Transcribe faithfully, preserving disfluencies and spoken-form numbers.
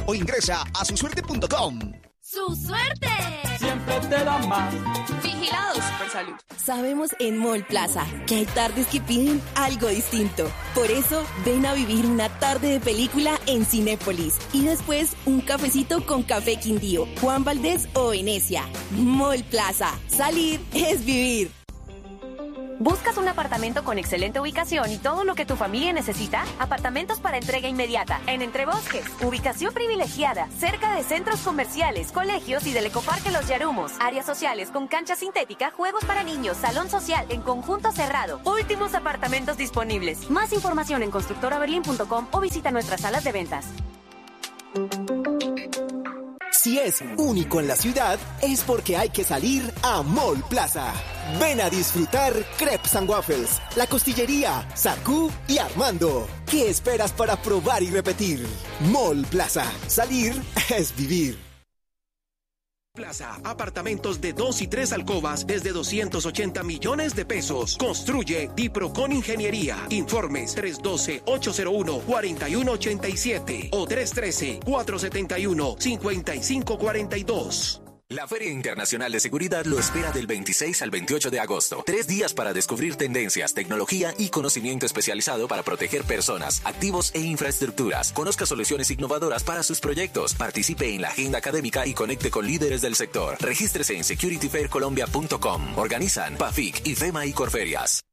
o ingresa a su suerte punto com. ¡Su suerte! Siempre te da más. Vigilado Supersalud. Sabemos en Mall Plaza que hay tardes que piden algo distinto. Por eso, ven a vivir una tarde de película en Cinépolis. Y después, un cafecito con Café Quindío, Juan Valdés o Venecia. Mall Plaza. Salir es vivir. ¿Buscas un apartamento con excelente ubicación y todo lo que tu familia necesita? Apartamentos para entrega inmediata, en Entre Bosques. Ubicación privilegiada, cerca de centros comerciales, colegios y del Ecoparque Los Yarumos. Áreas sociales con cancha sintética, juegos para niños, salón social en conjunto cerrado. Últimos apartamentos disponibles. Más información en constructora berlin punto com o visita nuestras salas de ventas. Si es único en la ciudad, es porque hay que salir a Mall Plaza. Ven a disfrutar Crepes and Waffles, La Costillería, Sarkú y Armando. ¿Qué esperas para probar y repetir? Mall Plaza. Salir es vivir. Plaza, apartamentos de dos y tres alcobas desde doscientos ochenta millones de pesos. Construye Diprocon Ingeniería. Informes tres uno dos, ocho cero uno, cuatro uno ocho siete o tres uno tres, cuatro siete uno, cinco cinco cuatro dos. La Feria Internacional de Seguridad lo espera del veintiséis al veintiocho de agosto. Tres días para descubrir tendencias, tecnología y conocimiento especializado para proteger personas, activos e infraestructuras. Conozca soluciones innovadoras para sus proyectos. Participe en la agenda académica y conecte con líderes del sector. Regístrese en security fair colombia punto com. Organizan PAFIC, IFEMA y Corferias.